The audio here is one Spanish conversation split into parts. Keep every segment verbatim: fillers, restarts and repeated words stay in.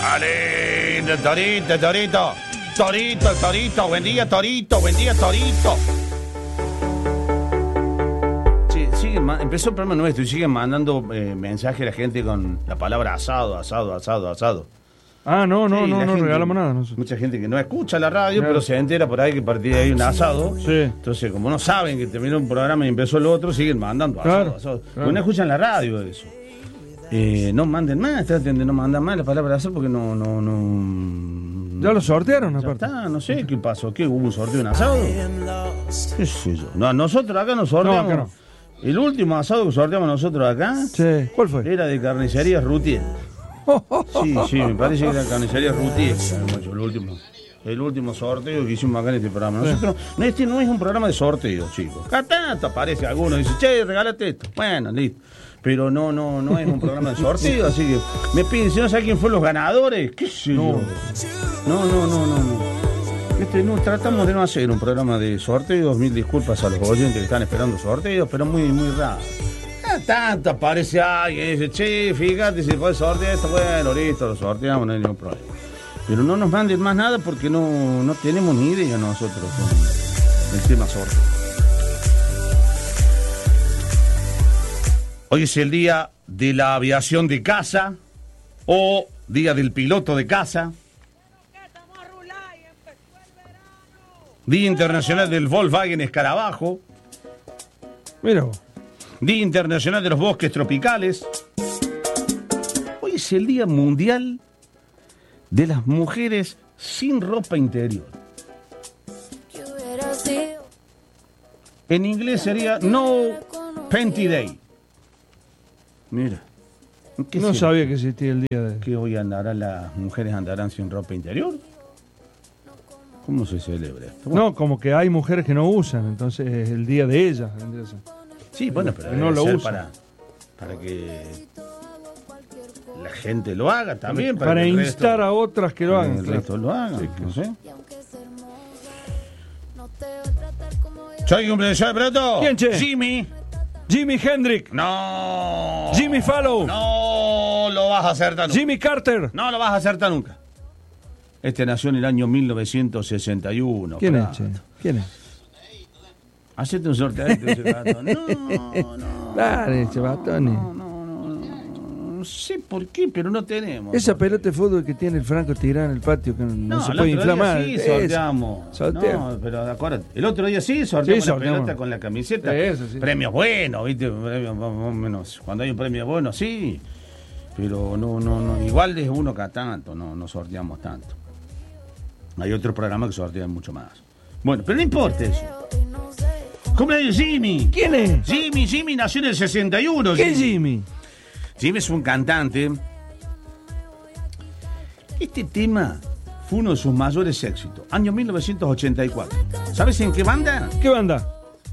Vale, Torito, Torito. Torito, Torito. Buen día, Torito. Buen día, Torito. Sí, sigue, empezó el programa nuestro y siguen mandando eh, mensajes a la gente con la palabra asado, asado, asado, asado. Ah, no, no, Sí, no, la no gente, regalamos nada. No sé. Mucha gente que no escucha la radio, Claro. pero se entera por ahí que partía ahí un asado. Sí. Entonces, como no saben que terminó un programa y empezó el otro, siguen mandando asado, Claro, asado. claro. Porque no escuchan la radio eso. Eh, no manden más, traten de no mandar más la palabra asado porque no, no, no. Ya lo sortearon, Ya aparte. está, no sé qué pasó, ¿qué hubo un sorteo de un asado? ¿Qué sé yo? No, nosotros acá nos sorteamos. No, acá no. El último asado que sorteamos nosotros acá Sí. ¿Cuál fue? era de carnicería Rutier. Sí, sí, me parece que era carnicería Rutier. El último, el último sorteo que hicimos acá en este programa. Nosotros, no, este no es un programa de sorteo, chicos. Acá tanto aparece alguno y dice, che, regálate esto. Bueno, listo. Pero no, no, no es un programa de sorteo, así que me piden, si no sé quién fueron los ganadores, qué sé yo. No, no, no, no, no. Este, no, tratamos de no hacer un programa de sorteos, mil disculpas a los oyentes que están esperando sorteos, pero muy, muy raro. Ah, tanto aparece alguien y dice, che, fíjate, si puede sortear esto, bueno, listo, lo sorteamos, no hay ningún problema. Pero no nos manden más nada porque no, no tenemos ni idea nosotros con el tema sorteo. Hoy es el día de la aviación de casa o día del piloto de casa. Día Internacional del Volkswagen Escarabajo. Mira vos. Día Internacional de los Bosques Tropicales. Hoy es el Día Mundial de las Mujeres sin ropa interior. En inglés sería No Panty Day. Mira. ¿Qué No será? sabía que existía el día de... ¿Que hoy andarán las mujeres andarán sin ropa interior? ¿Cómo se celebra esto? No, como que hay mujeres que no usan, entonces es el día de ellas. vendría a ser. Sí, bueno, pero Que debe no lo ser usan. para, para que la gente lo haga también. Para, que el instar resto- a otras que lo para hagan. el claro. resto lo hagan, Sí, no sé. ¿Soy cumpleaños de pronto? ¿Quién, che? Jimmy. Jimi Hendrix, No. Jimmy Fallon, No lo vas a acertar nunca. Jimmy Carter. No lo vas a acertar nunca. Este nació en el año mil novecientos sesenta y uno. ¿Quién Prato. es, che? ¿Quién es? Hacete un sorteadito ese gato. No, no. Dale, Chevatoni. No, no, no, no. No sé por qué, pero no tenemos. Esa pelota de fútbol que tiene el Franco tirada en el patio que no, No, se el puede otro inflamar. día sí Esa. sorteamos. Sorteamos. No, pero acuérdate, el otro día sí sorteamos Sí, la sorteamos. pelota con la camiseta. Eso, sí. Premios buenos, ¿viste? Premios más o menos. Cuando hay un premio bueno, sí. Pero no, no, no. Igual es uno cada tanto, no, no sorteamos tanto. Hay otros programas que sortean mucho más. Bueno, pero no importa eso. Cumpleaños Jimmy. ¿Quién es? Jimmy, Jimmy nació en el sesenta y uno. ¿Qué es Jimmy? Jimmy es un cantante. Este tema fue uno de sus mayores éxitos. Año mil novecientos ochenta y cuatro. ¿Sabes en qué banda? ¿Qué banda?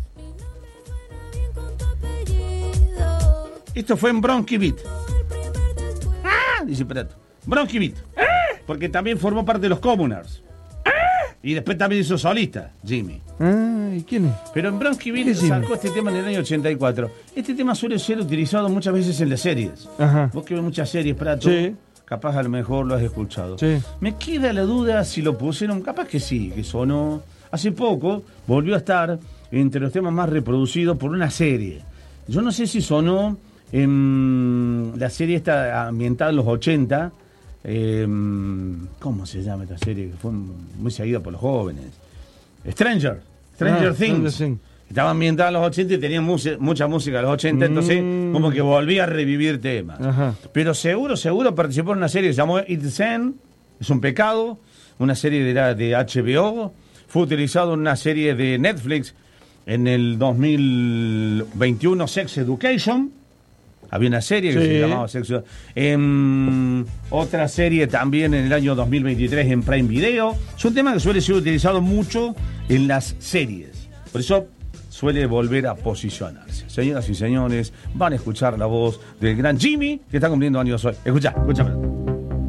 Esto fue en Bronchi Beat. ¡Ah! Dice Prato. Bronchi Beat. Porque también formó parte de los Communards. Y después también hizo solista, Jimmy. Ah, ¿y quién es? Pero en Bronchi Beat ¿Qué es Jimmy? sacó este tema en el año ochenta y cuatro. Este tema suele ser utilizado muchas veces en las series. Ajá. Vos que ves muchas series, Prato, Sí. capaz a lo mejor lo has escuchado. Sí. Me queda la duda si lo pusieron, capaz que sí, que sonó. Hace poco volvió a estar entre los temas más reproducidos por una serie. Yo no sé si sonó en la serie esta ambientada en los ochenta. Eh, ¿Cómo se llama esta serie? Que fue muy seguida por los jóvenes. Stranger. Stranger Ah, Things. Stranger Things. Estaba ambientada en los ochenta y tenía mucha, mucha música de los ochenta, entonces Mm. como que volvía a revivir temas. Ajá. Pero seguro, seguro participó en una serie que se llamó It's Sin, es un pecado, una serie de, la, de H B O, fue utilizado en una serie de Netflix en el dos mil veintiuno, Sex Education. Había una serie que Sí. se llamaba Sex Education. En otra serie también en el año dos mil veintitrés en Prime Video. Es un tema que suele ser utilizado mucho en las series. Por eso suele volver a posicionarse. Señoras y señores, van a escuchar la voz del gran Jimmy, que está cumpliendo años hoy. Escuchá, escuchá.